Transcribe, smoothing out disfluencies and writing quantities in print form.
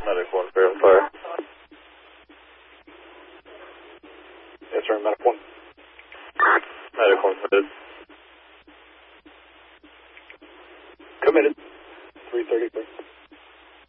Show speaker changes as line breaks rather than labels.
Medic 1, fair and fire. Yes, sir, Medic 1. Medic 1 committed. Committed. 333.